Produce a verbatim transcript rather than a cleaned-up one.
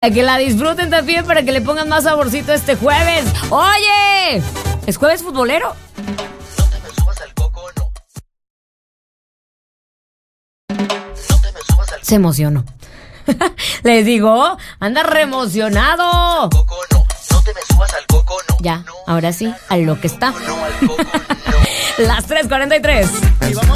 Que la disfruten también para que le pongan más saborcito este jueves. ¡Oye! ¿Es jueves futbolero? No te me subas al coco, no. No te me subas al Se emocionó. Les digo, anda re emocionado. coco, no. No te me subas al coco, no. Ya, ahora sí, a lo que está. No al coco, no. Las tres cuarenta y tres.